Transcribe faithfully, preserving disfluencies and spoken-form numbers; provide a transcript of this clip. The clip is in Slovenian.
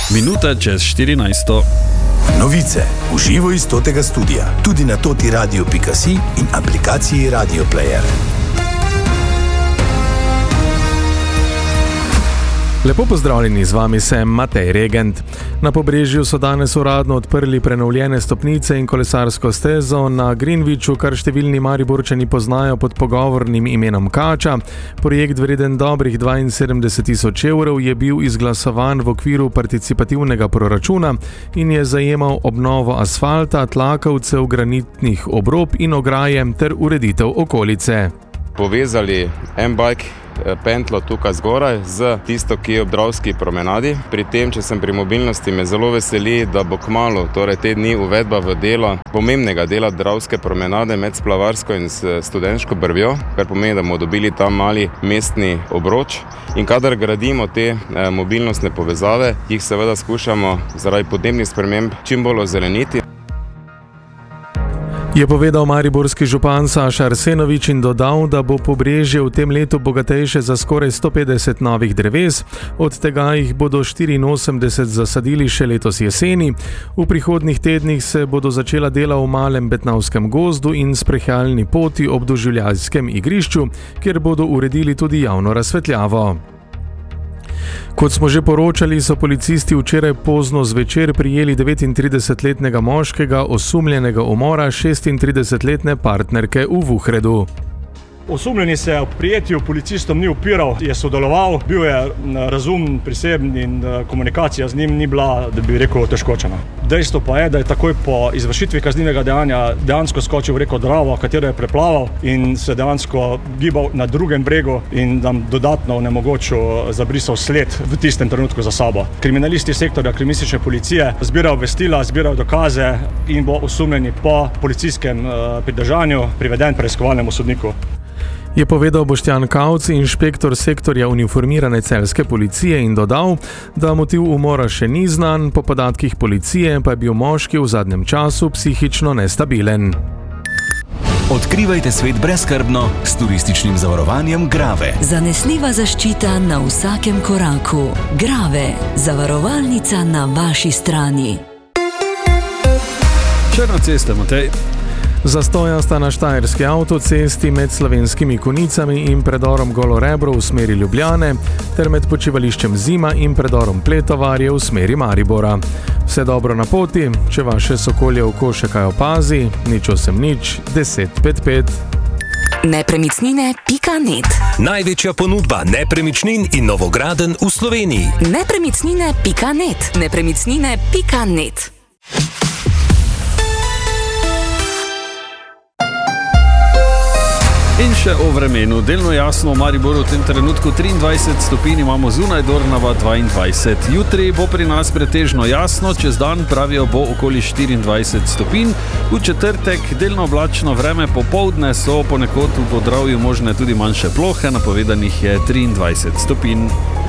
Minuta čez štirinajsto. Novice v živo iz totega studia, tudi na toti radio pika si in aplikaciji Radio Player. Lepo pozdravljeni, z vami sem Matej Regent. Na Pobrežju so danes uradno odprli prenovljene stopnice in kolesarsko stezo na Greenwichu, kar številni Mariborčani poznajo pod pogovornim imenom Kača. Projekt vreden dobrih dvainsedemdeset tisoč evrov je bil izglasovan v okviru participativnega proračuna in je zajemal obnovo asfalta, tlakovcev, granitnih obrob in ograje ter ureditev okolice. Povezali M-Bike pentlo tukaj zgoraj z tisto, ki je ob Dravski promenadi. Pri tem, če sem pri mobilnosti, me zelo veseli, da bo kmalu, torej te dni, uvedba v delo pomembnega dela Dravske promenade med Splavarsko in Studenško brvjo, kar pomeni, da bomo dobili tam mali mestni obroč. In kadar gradimo te eh, mobilnostne povezave, jih seveda skušamo zaradi podnebnih sprememb čim bolj ozeleniti. Je povedal mariborski župan Saša Arsenovič in dodal, da bo Pobrežje v tem letu bogatejše za skoraj sto petdeset novih dreves, od tega jih bodo štiriinosemdeset zasadili še letos jeseni. V prihodnjih tednih se bodo začela dela v Malem Betnavskem gozdu in sprehajalni poti ob doživljajskem igrišču, kjer bodo uredili tudi javno razsvetljavo. Kot smo že poročali, so policisti včeraj pozno zvečer prijeli devetintridesetletnega moškega, osumljenega umora šestintridesetletne partnerke v Vuhredu. Osumljeni se ob prijetju policistom ni upiral, je sodeloval, bil je razumen, priseben in komunikacija z njim ni bila, da bi rekel, težkočena. Dejstvo pa je, da je takoj po izvršitvi kaznivega dejanja dejansko skočil v reko Dravo, katero je preplaval in se dejansko gibal na drugem bregu in nam dodatno onemogočil zabrisal sled v tistem trenutku za sabo. Kriminalisti sektorja kriminalistične policije zbirajo obvestila, zbirajo dokaze in bo osumljeni po policijskem pridržanju priveden preiskovalnemu sodniku. Je povedal Boštjan Kavc, inšpektor sektorja uniformirane celjske policije, in dodal, da motiv umora še ni znan, po podatkih policije pa je bil moški v zadnjem času psihično nestabilen. Odkrivajte svet brezskrbno s turističnim zavarovanjem Grave. Zanesljiva zaščita na vsakem koraku. Grave, zavarovalnica na vaši strani. Črna cesta, Matej. Zastoja sta na štajerski avtocesti med Slovenskimi Konicami in predorom Golo Rebro v smeri Ljubljane ter med počivališčem Zima in predorom Pletovarje v smeri Maribora. Vse dobro na poti, če vaše sokolje oko še kaj opazi, nič osem nič deset pet pet. Nepremičnine pika net. Največja ponudba nepremičnin in novogradenj v Sloveniji. Nepremičnine pika net. Nepremičnine pika net. In še o vremenu. Delno jasno v Mariboru v tem trenutku triindvajset stopinj, imamo zunaj Dornava dvaindvajset. Jutri bo pri nas pretežno jasno, čez dan pravijo bo okoli štiriindvajset stopinj. V četrtek delno oblačno vreme, popoldne so ponekod v Podravju možne tudi manjše plohe, napovedanih je triindvajset stopinj.